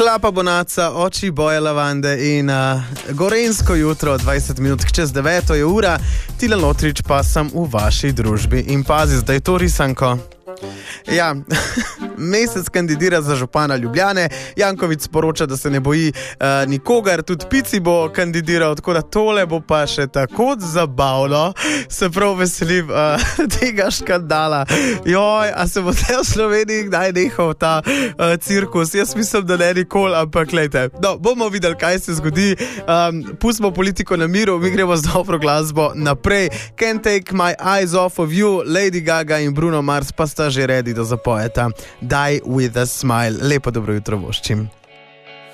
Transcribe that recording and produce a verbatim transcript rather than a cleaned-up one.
Klapa Bonaca, oči boje lavande in uh, gorensko jutro, dvajset minut čez deveto je ura, Tile Lotrič pa sem v vaši družbi. In pazi, zdaj to risanko. Ja, Mesec kandidira za župana Ljubljane, Janković sporoča, da se ne boji uh, nikogar, tudi Pici bo kandidiral, tako da tole bo pa še tako zabavno, se prav veselim uh, tega škandala. Joj, a se bo te v Sloveniji kdaj nehal ta uh, cirkus? Jaz mislim, da ne nikoli, ampak glejte, no, bomo videli, kaj se zgodi. Um, pustimo politiko na miru, mi gremo z dobro glasbo naprej. Can't take my eyes off of you, Lady Gaga in Bruno Mars pa sta že ready, da zapojeta Die with a smile. Lepo dobro jutro voščim.